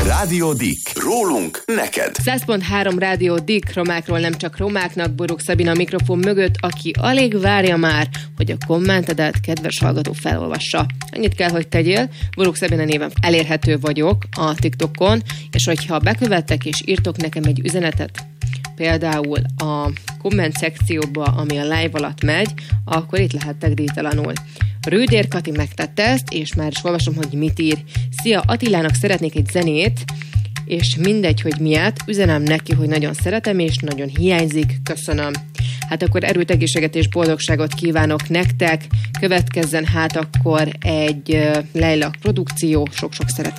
Rádió Dick. Rólunk neked. 100.3 Rádió Dick, romákról nem csak romáknak, Borúk Szabina a mikrofon mögött, aki alig várja már, hogy a kommentedet kedves hallgató felolvassa. Annyit kell, hogy tegyél, Borúk Szabina néven elérhető vagyok a TikTokon, és hogyha bekövettek és írtok nekem egy üzenetet, például a komment szekcióba, ami a live alatt megy, akkor itt lehettek díjtalanul. Rődér Kati megtette ezt, és már is olvasom, hogy mit ír. Szia, Attilának szeretnék egy zenét, és mindegy, hogy miért, üzenem neki, hogy nagyon szeretem, és nagyon hiányzik, köszönöm. Hát akkor erőt, egészséget és boldogságot kívánok nektek, következzen hát akkor egy Leila produkció, sok-sok szeretet.